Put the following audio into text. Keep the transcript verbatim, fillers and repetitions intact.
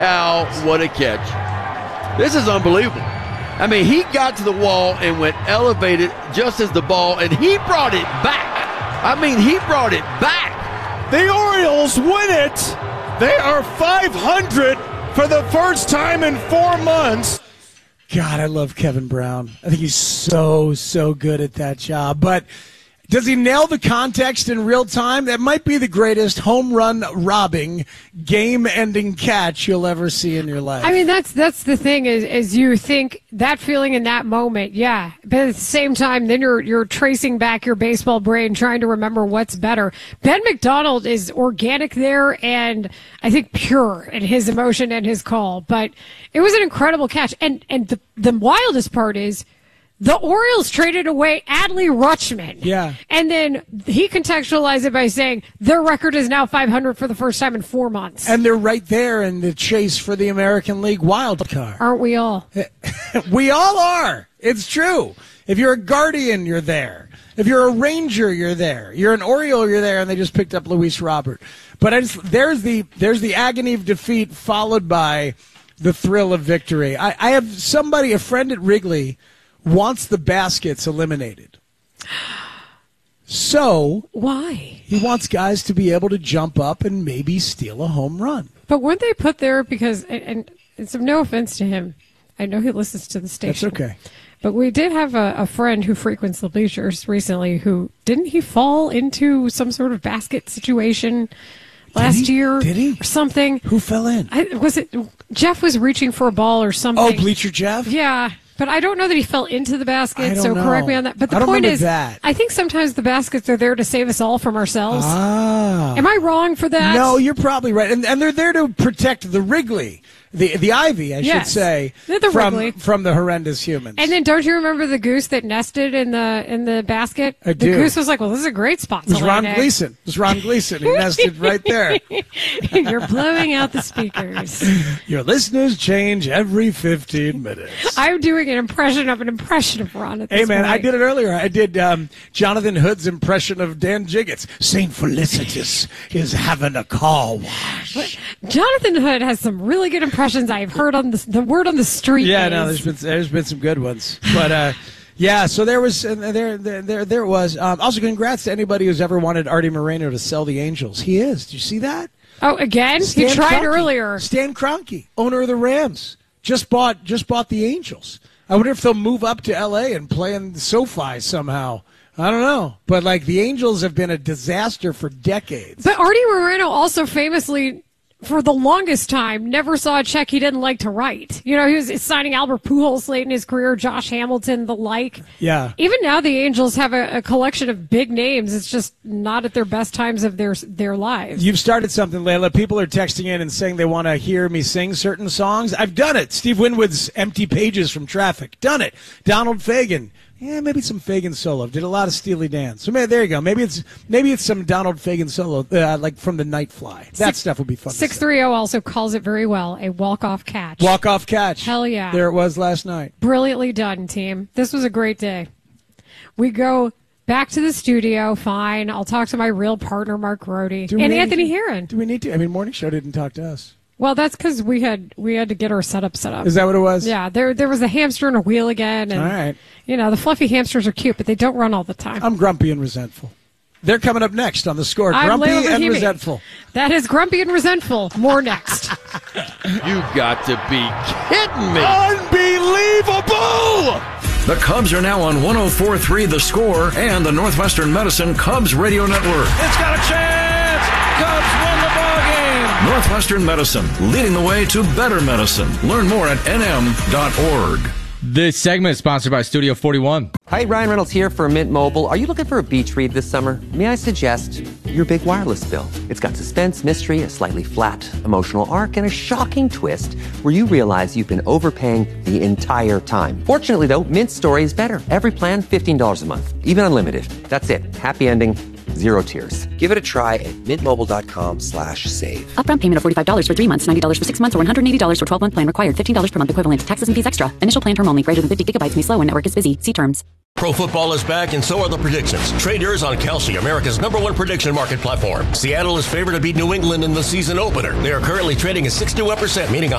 Ow, what a catch. This is unbelievable. I mean, he got to the wall and went elevated just as the ball, and he brought it back. I mean, he brought it back. The Orioles win it. They are five hundred for the first time in four months. God, I love Kevin Brown. I think he's so, so good at that job. But does he nail the context in real time? That might be the greatest home run robbing, game-ending catch you'll ever see in your life. I mean, that's that's the thing is, is you think that feeling in that moment, yeah. But at the same time, then you're you're tracing back your baseball brain, trying to remember what's better. Ben McDonald is organic there, and I think pure in his emotion and his call. But it was an incredible catch, and and the the wildest part is, the Orioles traded away Adley Rutschman. Yeah. And then he contextualized it by saying their record is now five hundred for the first time in four months. And they're right there in the chase for the American League wild card. Aren't we all? We all are. It's true. If you're a Guardian, you're there. If you're a Ranger, you're there. You're an Oriole, you're there, and they just picked up Luis Robert. But I just, there's the there's the agony of defeat followed by the thrill of victory. I, I have somebody, a friend at Wrigley, wants the baskets eliminated. So why? He wants guys to be able to jump up and maybe steal a home run. But weren't they put there because, and it's no offense to him, I know he listens to the station. That's okay. But we did have a, a friend who frequents the bleachers recently who, didn't he fall into some sort of basket situation last Did he? year? Did he? Or something? Who fell in? I, was it, Jeff was reaching for a ball or something. Oh, Bleacher Jeff? Yeah. But I don't know that he fell into the basket, so know. correct me on that. But the I don't point remember is, that. I think sometimes the baskets are there to save us all from ourselves. Ah. Am I wrong for that? No, you're probably right. And, and they're there to protect the Wrigley, the the Ivy, I Yes. should say, The from, Wrigley. from the horrendous humans. And then don't you remember the goose that nested in the in the basket? I the do. goose was like, well, this is a great spot it was to Ron land eggs. Gleason. It was Ron Gleason. He nested right there. You're blowing out the speakers. Your listeners change every fifteen minutes. I'm doing an impression of an impression of Ron at this Hey, man, point. I did it earlier. I did um, Jonathan Hood's impression of Dan Jiggets. Saint Felicitas is having a car wash. But Jonathan Hood has some really good impressions I've heard on the, the word on the street. Yeah, is. no, there's been there's been some good ones, but uh, yeah. So there was uh, there there there, there it was. Um, also, congrats to anybody who's ever wanted Artie Moreno to sell the Angels. He is. Did you see that? Oh, again? Stan he tried Kroenke. earlier. Stan Kroenke, owner of the Rams, just bought just bought the Angels. I wonder if they'll move up to L A and play in SoFi somehow. I don't know, but like the Angels have been a disaster for decades. But Artie Moreno also famously, for the longest time, never saw a check he didn't like to write. You know, he was signing Albert Pujols late in his career, Josh Hamilton, the like. Yeah. Even now, the Angels have a, a collection of big names. It's just not at their best times of their their lives. You've started something, Layla. People are texting in and saying they want to hear me sing certain songs. I've done it. Steve Winwood's Empty Pages from Traffic. Done it. Donald Fagen. Yeah, maybe some Fagen solo. Did a lot of Steely Dan. So maybe, there you go. Maybe it's maybe it's some Donald Fagen solo, uh, like from the Night Fly. That Six, stuff would be fun. six three zero also calls it very well, a walk-off catch. Walk-off catch. Hell yeah. There it was last night. Brilliantly done, team. This was a great day. We go back to the studio. Fine. I'll talk to my real partner, Mark Grody, Do we and need Anthony to- Herron. Do we need to? I mean, Morning Show didn't talk to us. Well, that's because we had we had to get our setup set up. Is that what it was? Yeah, there there was a hamster and a wheel again. And, All right. You know, the fluffy hamsters are cute, but they don't run all the time. I'm grumpy and resentful. They're coming up next on The Score. I'm Grumpy Layla and Rahimi. resentful. That is grumpy and resentful. More next. You got to be kidding me. Unbelievable! The Cubs are now on one oh four point three The Score and the Northwestern Medicine Cubs Radio Network. It's got a chance! Cubs win the ballgame! Northwestern Medicine, leading the way to better medicine. Learn more at N M dot org. This segment is sponsored by Studio forty-one. Hi, Ryan Reynolds here for Mint Mobile. Are you looking for a beach read this summer? May I suggest your big wireless bill? It's got suspense, mystery, a slightly flat emotional arc, and a shocking twist where you realize you've been overpaying the entire time. Fortunately, though, Mint's story is better. Every plan, fifteen dollars a month. Even unlimited. That's it. Happy ending. Zero tiers. Give it a try at mintmobile.com slash save. Upfront payment of forty-five dollars for three months, ninety dollars for six months, or one hundred eighty dollars for twelve-month plan required. fifteen dollars per month equivalent. Taxes and fees extra. Initial plan term only. Greater than fifty gigabytes may slow when network is busy. See terms. Pro football is back, and so are the predictions. Trade yours on Kelsey, America's number one prediction market platform. Seattle is favored to beat New England in the season opener. They are currently trading at sixty-one percent, meaning a